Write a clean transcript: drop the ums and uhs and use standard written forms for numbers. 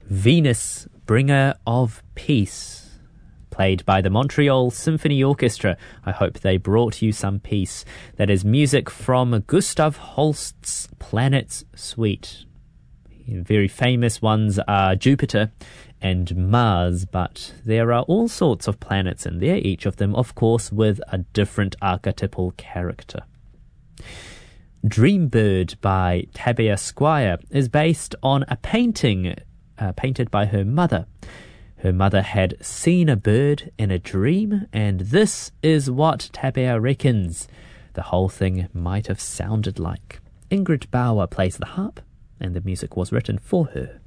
Venus, Bringer of Peace, played by the Montreal Symphony Orchestra. I hope they brought you some peace. That is music from Gustav Holst's Planets Suite. Very famous ones are Jupiter and Mars, but there are all sorts of planets in there, each of them, of course, with a different archetypal character. Dreambird by Tabea Squire is based on a painting painted by her mother. Her mother had seen a bird in a dream, and this is what Tabea reckons the whole thing might have sounded like. Ingrid Bauer plays the harp, and the music was written for her.